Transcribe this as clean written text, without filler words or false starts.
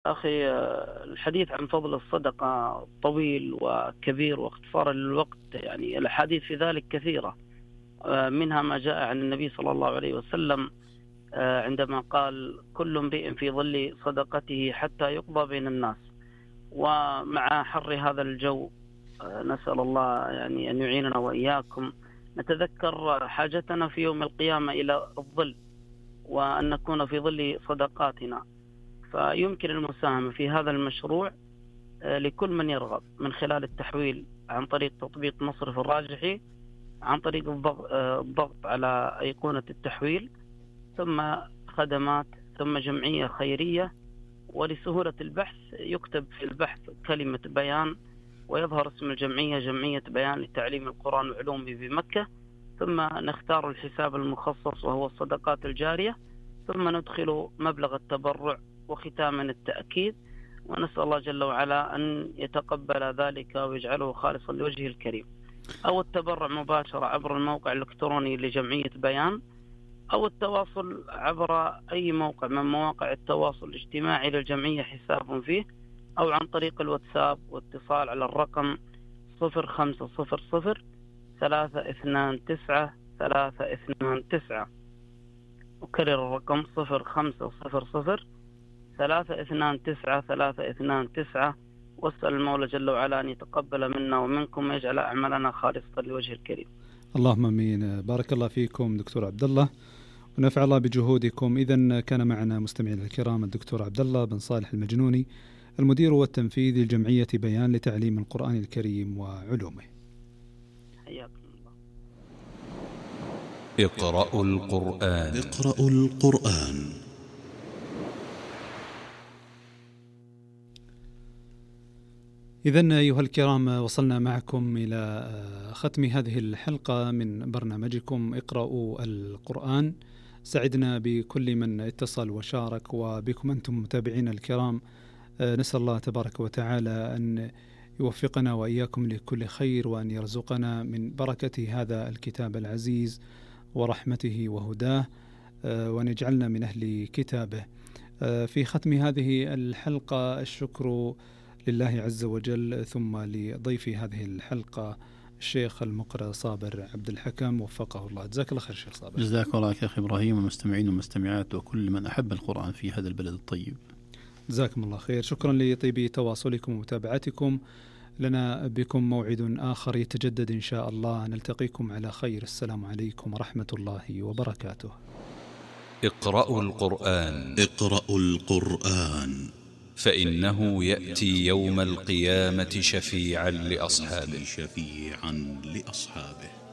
أخي، الحديث عن فضل الصدقة طويل وكبير واختصارا للوقت، يعني الأحاديث في ذلك كثيرة. منها ما جاء عن النبي صلى الله عليه وسلم عندما قال: كل امرئ في ظل صدقته حتى يقضى بين الناس. ومع حر هذا الجو، نسأل الله يعني أن يعيننا وإياكم نتذكر حاجتنا في يوم القيامة إلى الظل، وأن نكون في ظل صدقاتنا. فيمكن المساهمة في هذا المشروع لكل من يرغب من خلال التحويل عن طريق تطبيق مصرف الراجحي، عن طريق الضغط على أيقونة التحويل، ثم خدمات، ثم جمعية خيرية. ولسهولة البحث يكتب في البحث كلمة بيان، ويظهر اسم الجمعية: جمعية بيان لتعليم القرآن وعلومه بمكة. ثم نختار الحساب المخصص وهو الصدقات الجارية، ثم ندخل مبلغ التبرع، وختاما التأكيد. ونسأل الله جل وعلا أن يتقبل ذلك ويجعله خالصا لوجهه الكريم. أو التبرع مباشرة عبر الموقع الإلكتروني لجمعية بيان، أو التواصل عبر أي موقع من مواقع التواصل الاجتماعي للجمعية حساب فيه، أو عن طريق الواتساب واتصال على الرقم 0500 329 329. أكرر الرقم 0500 329 329. واسأل المولى جل وعلا أن يتقبل منا ومنكم ويجعل أعمالنا خالصة لوجه الكريم. اللهم امين. بارك الله فيكم دكتور عبد الله، ونفع الله بجهودكم. إذن كان معنا مستمعينا الكرام الدكتور عبد الله بن صالح المجنوني، المدير والتنفيذي لجمعية بيان لتعليم القرآن الكريم وعلومه. حياكم الله. اقرأوا القرآن. اقرأوا القرآن. إذن أيها الكرام، وصلنا معكم إلى ختم هذه الحلقة من برنامجكم اقرأوا القرآن. سعدنا بكل من اتصل وشارك، وبكم أنتم متابعين الكرام. نسأل الله تبارك وتعالى أن يوفقنا وإياكم لكل خير، وأن يرزقنا من بركة هذا الكتاب العزيز ورحمته وهداه، وأن يجعلنا من أهل كتابه. في ختم هذه الحلقة الشكر لله عز وجل، ثم لضيف هذه الحلقة الشيخ المقرئ صابر عبد الحكم، وفقه الله. جزاك الله خير شيخ صابر. جزاك الله يا أخي إبراهيم، ومستمعين ومستمعات وكل من أحب القرآن في هذا البلد الطيب. جزاكم الله خير. شكرا لطيب تواصلكم ومتابعتكم. لنا بكم موعد آخر يتجدد إن شاء الله. نلتقيكم على خير. السلام عليكم ورحمة الله وبركاته. اقرأوا القرآن. اقرأوا القرآن، فإنه يأتي يوم القيامة شفيعا لأصحابه.